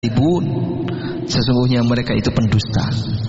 Ibu, sesungguhnya mereka itu pendusta.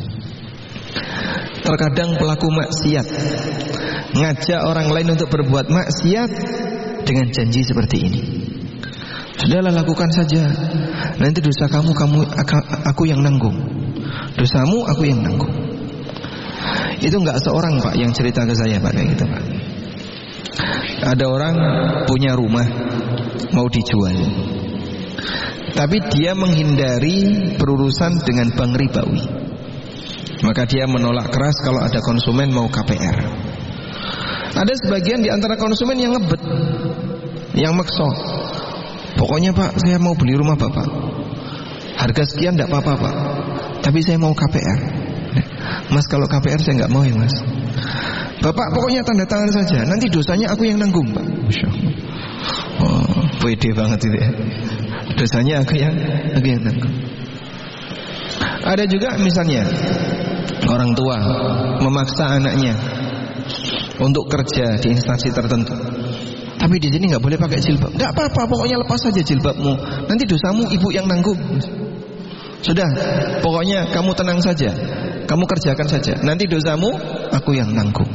Terkadang pelaku maksiat ngajak orang lain untuk berbuat maksiat dengan janji seperti ini. Sudahlah, lakukan saja. Nanti dosa kamu aku yang nanggung. Dosamu aku yang nanggung. Itu enggak seorang Pak yang cerita ke saya Pak kayak gitu Pak. Ada orang punya rumah mau dijual, tapi dia menghindari berurusan dengan bank ribawi. Maka dia menolak keras kalau ada konsumen mau KPR. Ada sebagian di antara konsumen yang ngebet, yang maksa. Pokoknya Pak, saya mau beli rumah Bapak, harga sekian tidak apa-apa Pak, tapi saya mau KPR. Mas, kalau KPR saya nggak mau ya Mas. Bapak pokoknya tanda tangan saja, nanti dosanya aku yang nanggung Pak. Masya Allah. Oh, pede banget itu ya. Dosanya aku yang nanggung. Ada juga misalnya orang tua memaksa anaknya untuk kerja di instansi tertentu, tapi di sini nggak boleh pakai jilbab. Nggak apa-apa, pokoknya lepas saja jilbabmu, nanti dosamu ibu yang nanggung. Sudah, pokoknya kamu tenang saja, kamu kerjakan saja, nanti dosamu aku yang nanggung.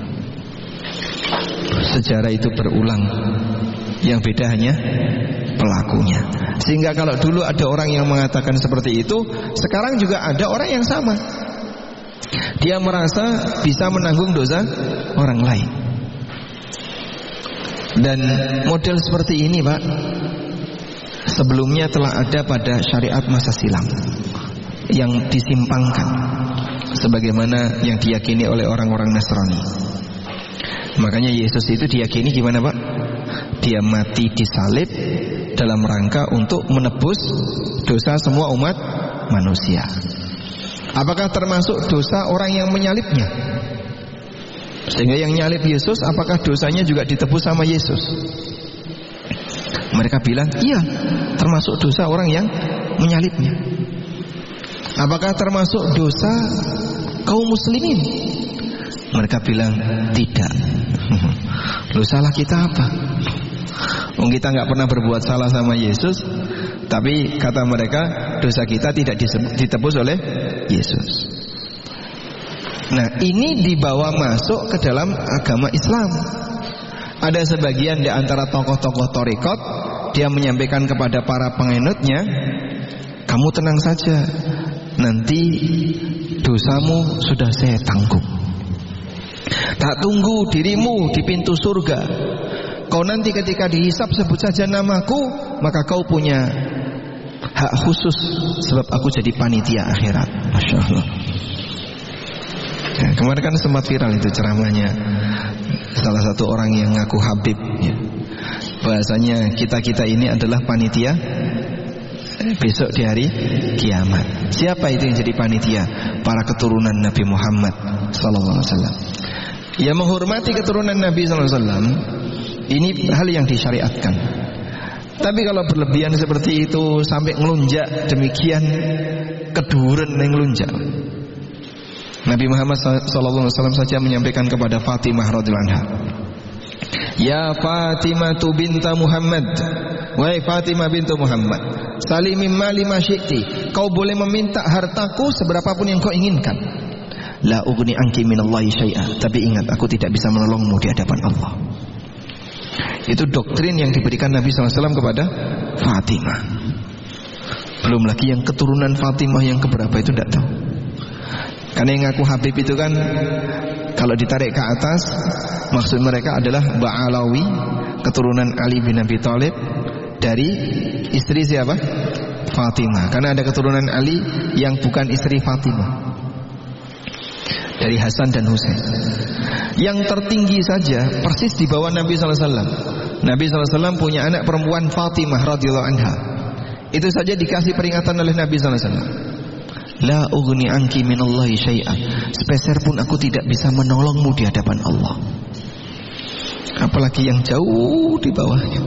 Sejarah itu berulang, yang beda hanya pelakunya. Sehingga kalau dulu ada orang yang mengatakan seperti itu, sekarang juga ada orang yang sama. Dia merasa bisa menanggung dosa orang lain. Dan model seperti ini Pak, sebelumnya telah ada pada syariat masa silam yang disimpangkan, sebagaimana yang diyakini oleh orang-orang Nasrani. Makanya Yesus itu diyakini gimana Pak? Dia mati disalib dalam rangka untuk menebus dosa semua umat manusia. Apakah termasuk dosa orang yang menyalibnya? Sehingga yang nyalib Yesus, apakah dosanya juga ditebus sama Yesus? Mereka bilang, iya, termasuk dosa orang yang menyalibnya. Apakah termasuk dosa kaum muslimin? Mereka bilang, tidak. Loh, salah kita apa? Kita nggak pernah berbuat salah sama Yesus, tapi kata mereka dosa kita tidak ditebus oleh Yesus. Nah, ini dibawa masuk ke dalam agama Islam. Ada sebagian di antara tokoh-tokoh thariqat, dia menyampaikan kepada para penganutnya, kamu tenang saja, nanti dosamu sudah saya tanggung. Tak tunggu dirimu di pintu surga. Kau nanti ketika dihisab sebut saja namaku, maka kau punya hak khusus, sebab aku jadi panitia akhirat. Masya Allah. Ya, kemarin kan sempat viral itu ceramahnya salah satu orang yang ngaku Habib ya. Bahasanya kita ini adalah panitia besok di hari kiamat. Siapa itu yang jadi panitia? Para keturunan Nabi Muhammad sallallahu alaihi wasallam. Ya, menghormati keturunan Nabi sallallahu alaihi wasallam ini hal yang disyariatkan. Tapi kalau berlebihan seperti itu sampai ngelunjak demikian, keduren yang ngelunjak. Nabi Muhammad SAW saja menyampaikan kepada Fatimah radhiyallahu anha, ya Fatimah binta Muhammad, wahai Fatimah bintu Muhammad, salimi mali ma syi'ti, kau boleh meminta hartaku seberapapun yang kau inginkan. La ughni anki minallahi syai'a, tapi ingat aku tidak bisa menolongmu di hadapan Allah. Itu doktrin yang diberikan Nabi SAW kepada Fatimah. Belum lagi yang keturunan Fatimah yang keberapa itu tidak tahu. Karena yang ngaku Habib itu kan kalau ditarik ke atas, maksud mereka adalah Ba'alawi, keturunan Ali bin Abi Thalib dari istri siapa? Fatimah. Karena ada keturunan Ali yang bukan istri Fatimah, dari Hasan dan Husain. Yang tertinggi saja persis di bawah Nabi SAW. Nabi SAW punya anak perempuan Fatimah radhiyallahu anha. Itu saja dikasih peringatan oleh Nabi SAW. La ughni anki minallahi syai'a, sepeser pun aku tidak bisa menolongmu di hadapan Allah. Apalagi yang jauh di bawahnya.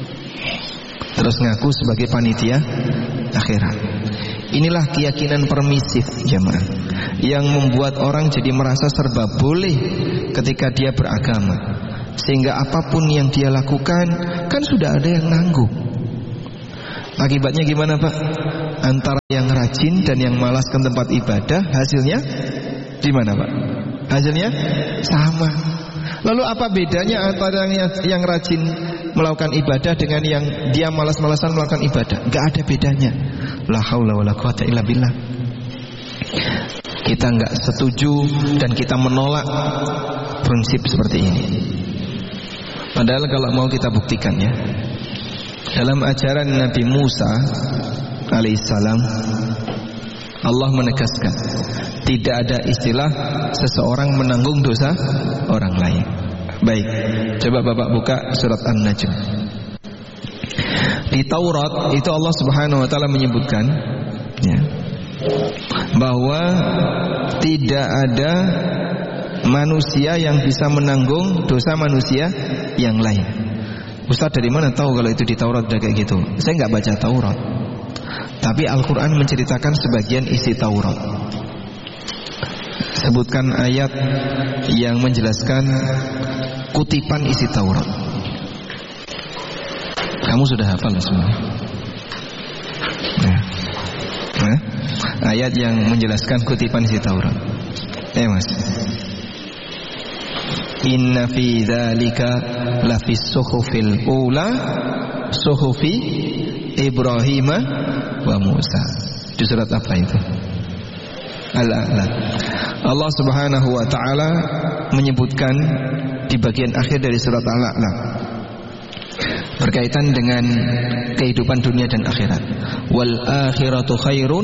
Terus ngaku sebagai panitia akhirat. Inilah keyakinan permisif jamaah, yang membuat orang jadi merasa serba boleh ketika dia beragama, sehingga apapun yang dia lakukan kan sudah ada yang nanggung. Akibatnya gimana Pak? Antara yang rajin dan yang malas ke tempat ibadah, hasilnya gimana Pak? Hasilnya sama. Lalu apa bedanya antara yang rajin melakukan ibadah dengan yang dia malas-malasan melakukan ibadah? Gak ada bedanya. La haula wala quwata illa billah. Kita gak setuju dan kita menolak prinsip seperti ini. Padahal kalau mau kita buktikan ya, dalam ajaran Nabi Musa alaihissalam, Allah menegaskan tidak ada istilah seseorang menanggung dosa orang lain. Baik, coba Bapak buka surat An-Najm. Di Taurat itu Allah Subhanahu wa taala menyebutkan ya, bahwa tidak ada manusia yang bisa menanggung dosa manusia yang lain. Ustaz dari mana tahu kalau itu di Taurat ada kayak gitu? Saya nggak baca Taurat, tapi Al-Quran menceritakan sebagian isi Taurat. Sebutkan ayat yang menjelaskan kutipan isi Taurat. Kamu sudah hafal semua? Nah, ayat yang menjelaskan kutipan isi Taurat. Mas. Inna fi dzalika lafis suhufil ula suhufi Ibrahim wa Musa. Di surat apa itu? Al-A'la. Allah Subhanahu wa taala menyebutkan di bagian akhir dari surat Al-A'la berkaitan dengan kehidupan dunia dan akhirat. Wal akhiratu khairun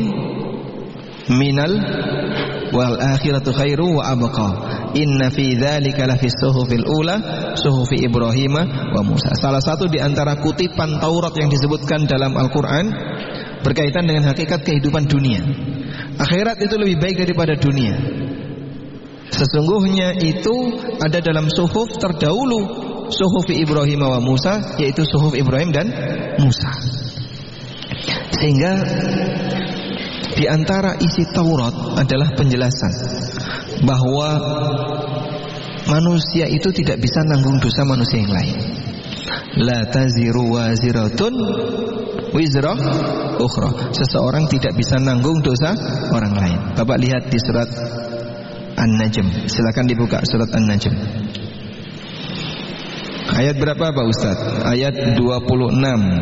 wa abqa. Inna fi dzalika lafis suhufil ula suhufi Ibrahim wa Musa. Salah satu di antara kutipan Taurat yang disebutkan dalam Al-Quran berkaitan dengan hakikat kehidupan dunia. Akhirat itu lebih baik daripada dunia. Sesungguhnya itu ada dalam suhuf terdahulu, suhufi Ibrahim wa Musa, yaitu suhuf Ibrahim dan Musa. Sehingga di antara isi Taurat adalah penjelasan bahwa manusia itu tidak bisa nanggung dosa manusia yang lain. La taziru waziratun wizra ukhra. Seseorang tidak bisa nanggung dosa orang lain. Bapak lihat di surat An-Najm. Silakan dibuka surat An-Najm. Ayat berapa Pak Ustaz? Ayat 36.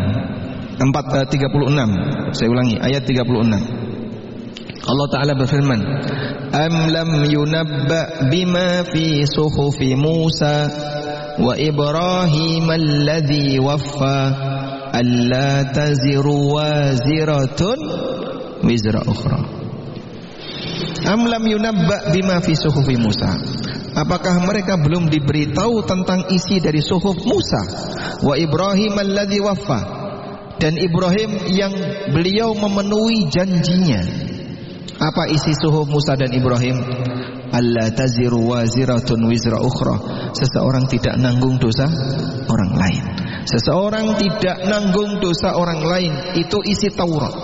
36. Saya ulangi, ayat 36. Allah Ta'ala berfirman, Am lam yunabba bima fi suhufi Musa wa Ibrahim alladhi waffa alla taziru waziratun wizra ukhra. Am lam yunabba bima fi suhufi Musa. Apakah mereka belum diberitahu tentang isi dari suhuf Musa wa Ibrahim alladhi waffa, dan Ibrahim yang beliau memenuhi janjinya. Apa isi suhuf Musa dan Ibrahim? Alla taziru waziratun wizra ukhra. Seseorang tidak nanggung dosa orang lain. Seseorang tidak nanggung dosa orang lain. Itu isi Taurat.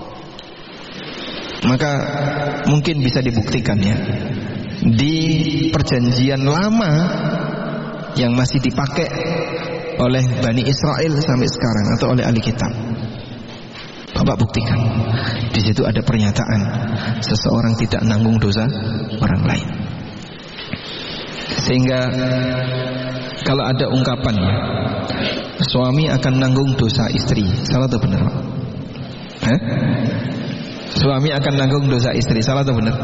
Maka mungkin bisa dibuktikan ya, di perjanjian lama yang masih dipakai oleh Bani Israel sampai sekarang atau oleh ahli kitab, Bapak buktikan di situ ada pernyataan seseorang tidak nanggung dosa orang lain. Sehingga kalau ada ungkapan suami akan nanggung dosa istri, salah atau benar Pak? Suami akan nanggung dosa istri, salah atau benar?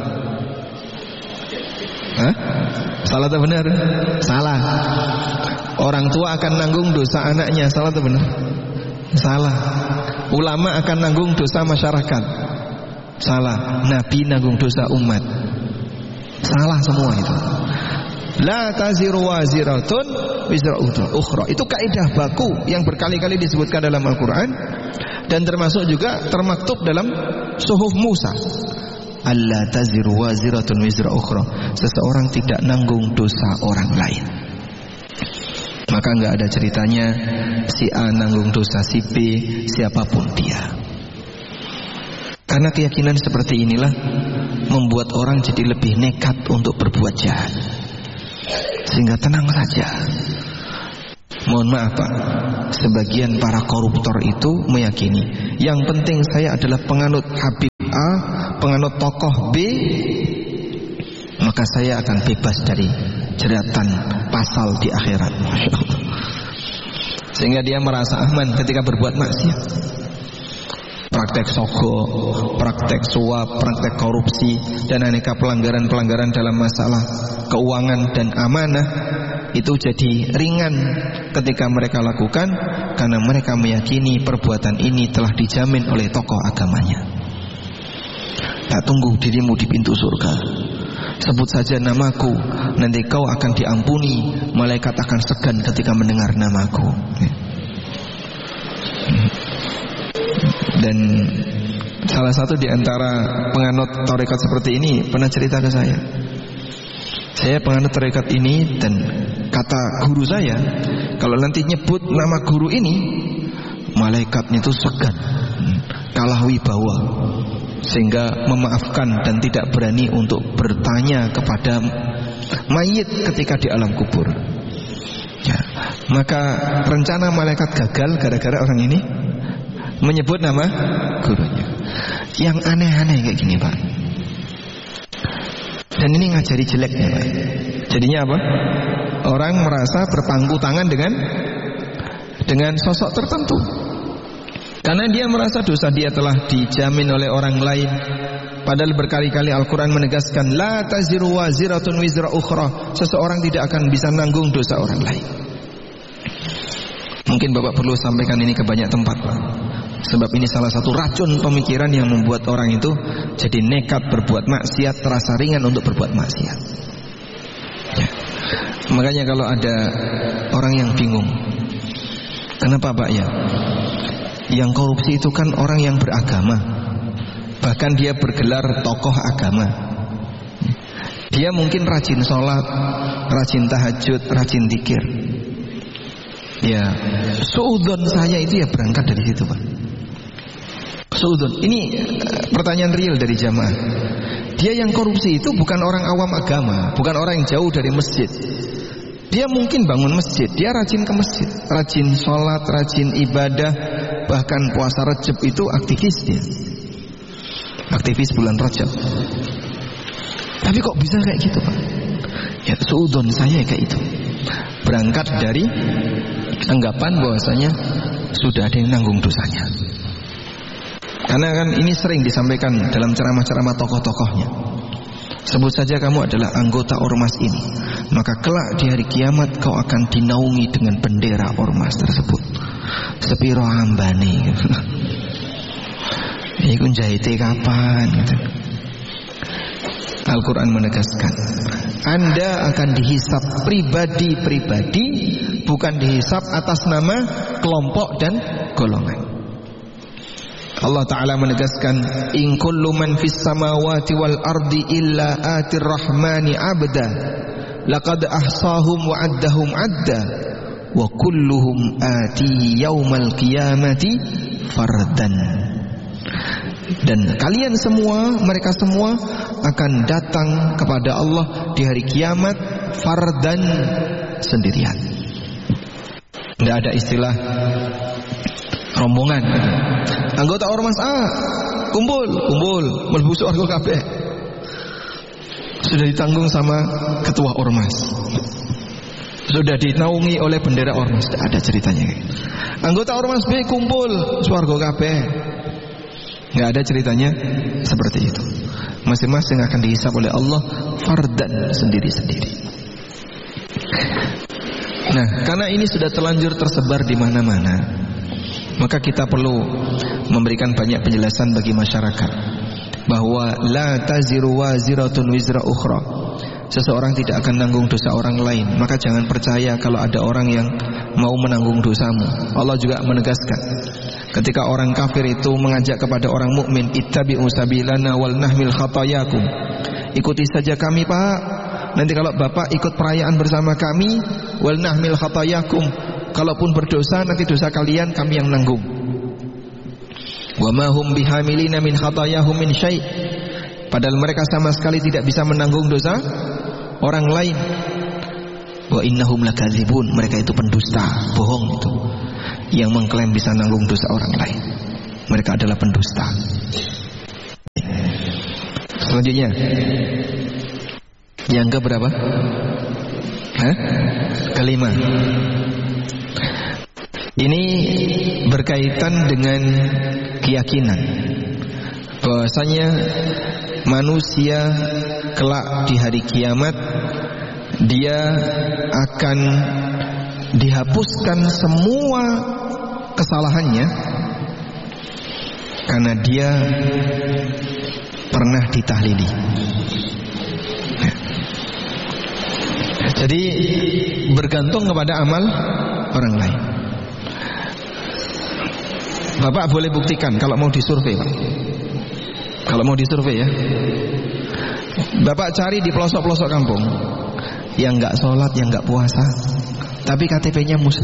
Salah atau benar? Salah. Orang tua akan nanggung dosa anaknya, salah atau benar? Salah. Ulama akan nanggung dosa masyarakat, salah. Nabi nanggung dosa umat, salah semua itu. La taziru waziratun wizra ukhra. Itu kaidah baku yang berkali-kali disebutkan dalam Al-Quran, dan termasuk juga termaktub dalam suhuf Musa. Alla taziru waziratun wizra ukhra. Seseorang tidak nanggung dosa orang lain. Maka enggak ada ceritanya si A nanggung dosa si B, siapapun dia. Karena keyakinan seperti inilah membuat orang jadi lebih nekat untuk berbuat jahat. Sehingga tenang saja. Mohon maaf Pak, sebagian para koruptor itu meyakini yang penting saya adalah penganut Habib A, penganut tokoh B, maka saya akan bebas dari jeratan pasal di akhirat. Masya Allah. Sehingga dia merasa aman ketika berbuat maksiat. Praktek sogok, praktek suap, praktek korupsi, dan aneka pelanggaran-pelanggaran dalam masalah keuangan dan amanah itu jadi ringan ketika mereka lakukan, karena mereka meyakini perbuatan ini telah dijamin oleh tokoh agamanya. Tak tunggu dirimu di pintu surga, sebut saja namaku, nanti kau akan diampuni, malaikat akan segan ketika mendengar namaku. Dan salah satu di antara penganut tarekat seperti ini pernah cerita ke saya. Saya penganut tarekat ini, dan kata guru saya, kalau nanti nyebut nama guru ini, malaikatnya itu segan, kalah wibawa, sehingga memaafkan dan tidak berani untuk bertanya kepada mayit ketika di alam kubur. Ya, maka rencana malaikat gagal gara-gara orang ini menyebut nama gurunya. Yang aneh-aneh kayak gini Pak. Dan ini ngajari jeleknya Pak. Jadinya apa? Orang merasa berpangku tangan dengan sosok tertentu, karena dia merasa dosa dia telah dijamin oleh orang lain. Padahal berkali-kali Al-Quran menegaskan, la taziru waziratun wizra ukhra, seseorang tidak akan bisa nanggung dosa orang lain. Mungkin Bapak perlu sampaikan ini ke banyak tempat Pak, sebab ini salah satu racun pemikiran yang membuat orang itu jadi nekat berbuat maksiat, terasa ringan untuk berbuat maksiat. Ya. Makanya kalau ada orang yang bingung, kenapa Pak ya? Yang korupsi itu kan orang yang beragama, bahkan dia bergelar tokoh agama. Dia mungkin rajin sholat, rajin tahajud, rajin zikir. Ya, suudzon saya itu ya berangkat dari situ Pak. Suudzon. Ini pertanyaan real dari jamaah. Dia yang korupsi itu bukan orang awam agama, bukan orang yang jauh dari masjid. Dia mungkin bangun masjid, dia rajin ke masjid, rajin sholat, rajin ibadah, bahkan puasa Rajab itu aktivis dia, aktivis bulan Rajab. Tapi kok bisa kayak gitu Pak? Ya suudzon saya kayak itu. Berangkat dari anggapan bahwasanya sudah ada yang nanggung dosanya. Karena kan ini sering disampaikan dalam ceramah-ceramah tokoh-tokohnya. Sebut saja kamu adalah anggota ormas ini, maka kelak di hari kiamat kau akan dinaungi dengan bendera ormas tersebut. Sepiro ambane. Iku jahite kapan gitu. Al-Quran menegaskan, Anda akan dihisab pribadi-pribadi, bukan dihisab atas nama kelompok dan golongan. Allah Ta'ala menegaskan, in kullu man fis samawati wal ardi illa atir rahmani abda laqad ahsahum wa addahum adda wa kulluhum atihi yaumal qiyamati fardan. Dan kalian semua, mereka semua akan datang kepada Allah di hari kiamat fardan, sendirian. Tidak ada istilah rombongan. Anggota ormas A kumpul mlebu surga kabeh. Sudah ditanggung sama ketua ormas, sudah dinaungi oleh bendera ormas. Tidak ada ceritanya. Anggota ormas B kumpul surga kabeh. Nggak ada ceritanya seperti itu. Masing-masing akan dihisab oleh Allah fardan, sendiri-sendiri. Nah, karena ini sudah terlanjur tersebar di mana-mana, maka kita perlu memberikan banyak penjelasan bagi masyarakat bahwa la taziru waziratun wizra ukhra. Seseorang tidak akan nanggung dosa orang lain. Maka jangan percaya kalau ada orang yang mau menanggung dosamu. Allah juga menegaskan, ketika orang kafir itu mengajak kepada orang mukmin, ittabi'u sabilana wal nahmil khatayakum. Ikuti saja kami Pak. Nanti kalau Bapak ikut perayaan bersama kami, wal nahmil khatayakum. Kalaupun berdosa, nanti dosa kalian kami yang nanggung. Wa ma hum bihamilina min khatayahum min syai'. Padahal mereka sama sekali tidak bisa menanggung dosa orang lain. Wa innahum lakadzibun, mereka itu pendusta, bohong itu. Yang mengklaim bisa nanggung dosa orang lain, mereka adalah pendusta. Selanjutnya, yang keberapa? Kelima. Ini berkaitan dengan keyakinan bahwasanya manusia kelak di hari kiamat dia akan dihapuskan semua kesalahannya karena dia pernah ditahlili. Jadi bergantung kepada amal orang lain. Bapak boleh buktikan kalau mau disurvei, Pak. Kalau mau disurvei ya, Bapak cari di pelosok-pelosok kampung yang nggak sholat, yang nggak puasa, tapi KTP-nya Muslim.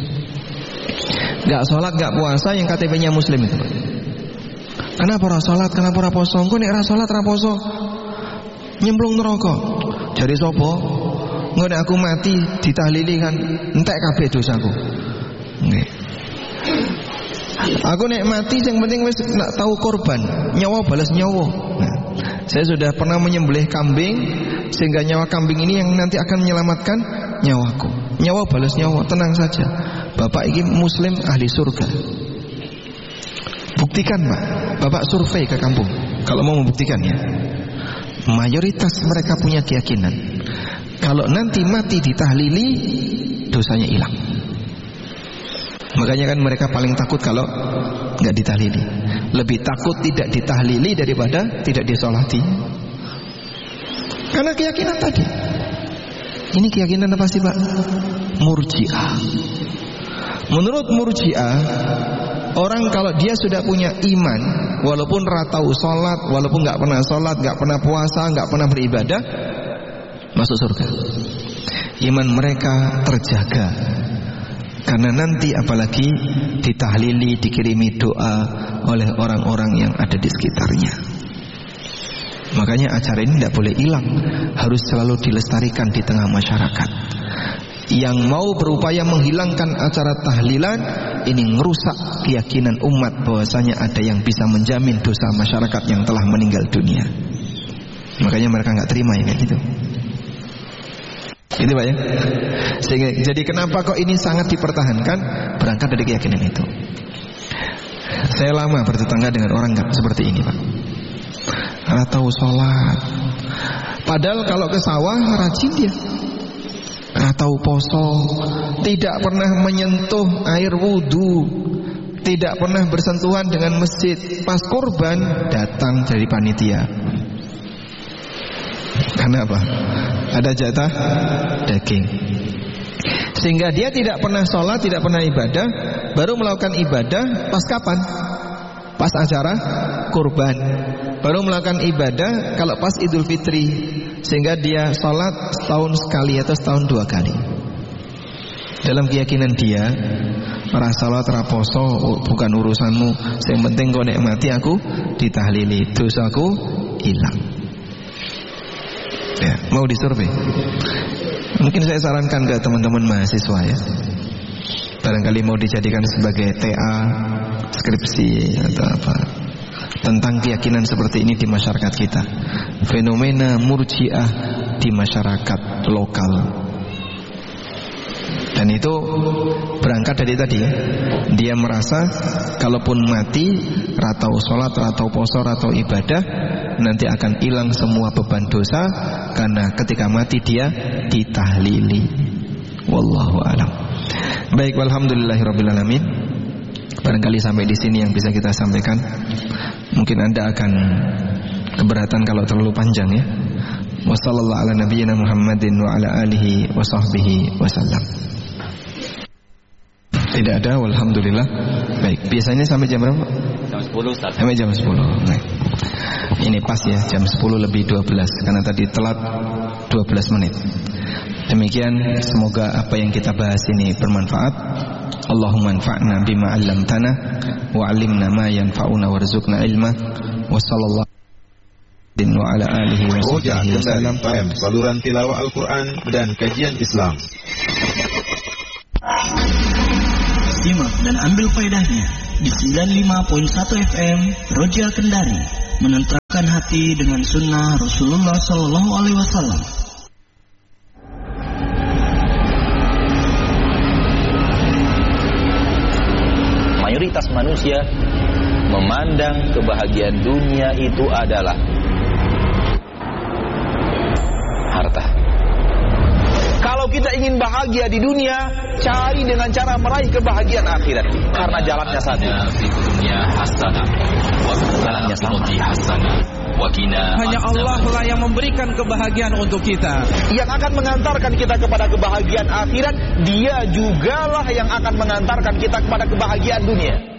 Nggak sholat, nggak puasa, yang KTP-nya Muslim itu, Pak. Kenapa ora sholat? Kenapa ora poso? Engko nek ora sholat ora poso nyemplung neraka. Jare sapa? Engko nek aku mati ditahlili kan entek kabeh dosaku. Nggih. Aku nek mati yang penting wis nak tahu korban, nyawa balas nyawa. Nah, saya sudah pernah menyembelih kambing sehingga nyawa kambing ini yang nanti akan menyelamatkan nyawaku. Nyawa balas nyawa, tenang saja. Bapak ini Muslim ahli surga. Buktikan, Pak. Bapak survei ke kampung kalau mau membuktikan ya. Mayoritas mereka punya keyakinan kalau nanti mati ditahlili dosanya hilang. Makanya kan mereka paling takut kalau nggak ditahlili. Lebih takut tidak ditahlili daripada tidak disolati. Karena keyakinan tadi. Ini keyakinan apa sih, Pak? Murji'ah. Menurut Murji'ah, orang kalau dia sudah punya iman, walaupun ratau sholat, walaupun nggak pernah sholat, nggak pernah puasa, nggak pernah beribadah, masuk surga. Iman mereka terjaga. Karena nanti apalagi ditahlili, dikirimi doa oleh orang-orang yang ada di sekitarnya. Makanya acara ini tidak boleh hilang, harus selalu dilestarikan di tengah masyarakat. Yang mau berupaya menghilangkan acara tahlilan ini ngerusak keyakinan umat bahwasanya ada yang bisa menjamin dosa masyarakat yang telah meninggal dunia. Makanya mereka nggak terima ya kayak gitu. Itu Pak ya. Sehingga, jadi kenapa kok ini sangat dipertahankan? Berangkat dari keyakinan itu. Saya lama bertetangga dengan orang seperti ini, Pak. Nggak tahu sholat, padahal kalau ke sawah rajin dia. Nggak tahu poso, tidak pernah menyentuh air wudhu, tidak pernah bersentuhan dengan masjid. Pas kurban datang dari panitia. Kenapa? Ada jatah daging. Sehingga dia tidak pernah sholat, tidak pernah ibadah, baru melakukan ibadah pas kapan? Pas acara kurban. Baru melakukan ibadah kalau pas Idul Fitri. Sehingga dia sholat setahun sekali atau setahun 2 kali. Dalam keyakinan dia, para sholat raposo bukan urusanmu, yang penting kau nek mati aku ditahlili, dosaku hilang. Ya, mau disurvei? Mungkin saya sarankan ke teman-teman mahasiswa ya, barangkali mau dijadikan sebagai TA, skripsi atau apa, tentang keyakinan seperti ini di masyarakat kita. Fenomena murji'ah di masyarakat lokal. Dan itu berangkat dari tadi ya, dia merasa kalaupun mati ratau sholat, ratau poso, ratau ibadah, nanti akan hilang semua beban dosa karena ketika mati dia ditahlili. Wallahu a'lam. Baik, walhamdulillahirabbil alamin. Barangkali sampai di sini yang bisa kita sampaikan. Mungkin Anda akan keberatan kalau terlalu panjang ya. Wassallallahu ala nabiyyina Muhammadin wa ala alihi wa sahbihi wasallam. Tidak ada, walhamdulillah. Baik, biasanya sampai jam berapa? Jam 10 Ustaz. Sampai jam 10. Nah, ini pas ya, jam 10 lebih 12 karena tadi telat 12 menit. Demikian, semoga apa yang kita bahas ini bermanfaat. Allahumma anfa'na bima 'allamtana wa 'allimna ma yanfa'una warzuqna ilma. Wassallallahu wa ala alihi wa sahbihi wasallam. Saluran tilawah Al-Quran dan kajian Islam. Simak dan ambil faedahnya di 95.1 FM Roja Kendari, menenteramkan hati dengan sunnah Rasulullah Sallallahu Alaihi Wasallam. Mayoritas manusia memandang kebahagiaan dunia itu adalah harta. Kalau kita ingin bahagia di dunia, cari dengan cara meraih kebahagiaan akhirat. Karena jalannya satu. Jalannya sama. Hanya Allah lah yang memberikan kebahagiaan untuk kita. Yang akan mengantarkan kita kepada kebahagiaan akhirat, Dia jugalah yang akan mengantarkan kita kepada kebahagiaan dunia.